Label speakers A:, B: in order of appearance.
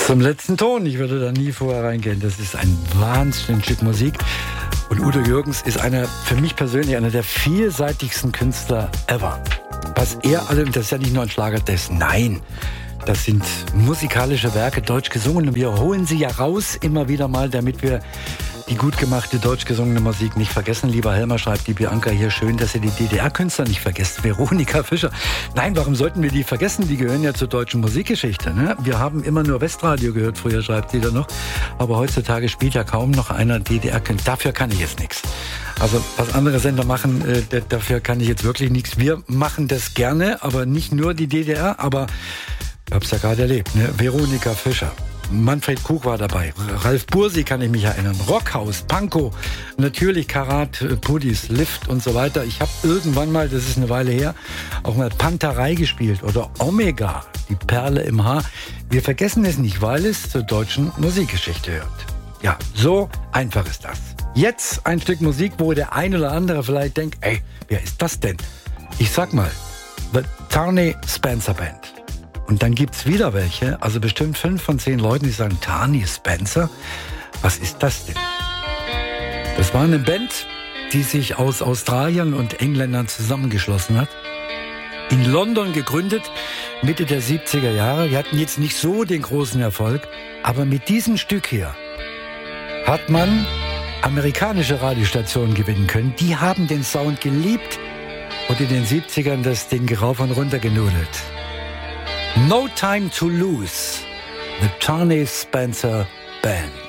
A: Zum letzten Ton. Ich würde da nie vorher reingehen. Das ist ein Wahnsinnsstück Musik. Und Udo Jürgens ist für mich persönlich einer der vielseitigsten Künstler ever. Was er alle, das ist ja nicht nur ein Schlagertest, nein. Das sind musikalische Werke, deutsch gesungen. Und wir holen sie ja raus immer wieder mal, damit wir die gut gemachte deutsch gesungene Musik nicht vergessen. Lieber Helmer, schreibt die Bianca hier, schön, dass ihr die DDR-Künstler nicht vergesst. Veronika Fischer. Nein, warum sollten wir die vergessen? Die gehören ja zur deutschen Musikgeschichte. Ne? Wir haben immer nur Westradio gehört, früher schreibt sie da noch. Aber heutzutage spielt ja kaum noch einer DDR-Künstler. Dafür kann ich jetzt nichts. Also was andere Sender machen, dafür kann ich jetzt wirklich nichts. Wir machen das gerne, aber nicht nur die DDR, aber ich hab's ja gerade erlebt. Ne? Veronika Fischer. Manfred Krug war dabei, Ralf Bursi kann ich mich erinnern, Rockhaus, Pankow, natürlich Karat, Pudis, Lift und so weiter. Ich habe irgendwann mal, das ist eine Weile her, auch mal Panterei gespielt oder Omega, die Perle im Haar. Wir vergessen es nicht, weil es zur deutschen Musikgeschichte hört. Ja, so einfach ist das. Jetzt ein Stück Musik, wo der ein oder andere vielleicht denkt, ey, wer ist das denn? Ich sag mal, The Tharney Spencer Band. Und dann gibt's wieder welche, also bestimmt 5 von 10 Leuten, die sagen, Tharney Spencer, was ist das denn? Das war eine Band, die sich aus Australiern und Engländern zusammengeschlossen hat. In London gegründet, Mitte der 70er Jahre. Die hatten jetzt nicht so den großen Erfolg, aber mit diesem Stück hier hat man amerikanische Radiostationen gewinnen können. Die haben den Sound geliebt und in den 70ern das Ding rauf und runter genudelt. No Time to Lose, the Tharney Spencer Band.